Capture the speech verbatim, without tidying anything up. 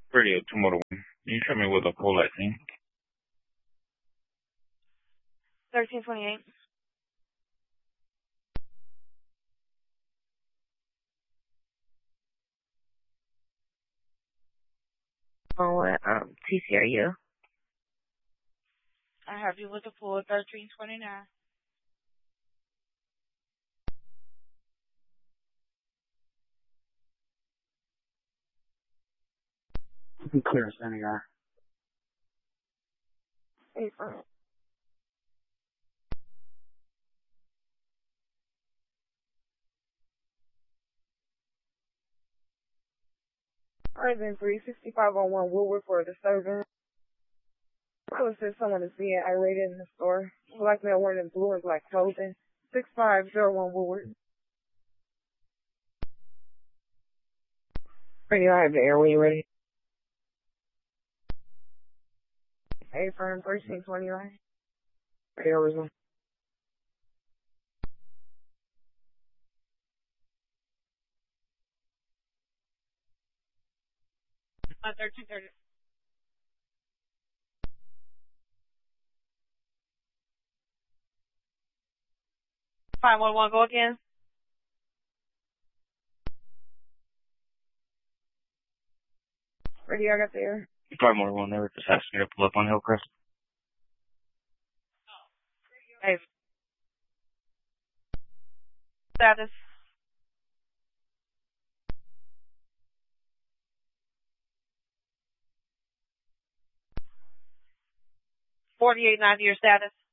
Radio two more to one. Can you tell me what the full lighting? thirteen twenty-eight. On what um T C are you? I have you with the full thirteen twenty-nine. You can clear us any guy. Hey, fine. Alright then, three sixty-five oh one Woodward for the disturbance. I would say someone is being irate in the store. Black male wearing blue and black clothing. six five oh one Woodward. Radio, I have the air when you're ready. Hey, firm, thirteen twenty-nine. Radio, resume. Uh, thirteen thirty. five one one, go again. Radio, I got the air. five more one. They were just asking you to pull up on Hillcrest. Hey. Status. forty-eight ninety, your status.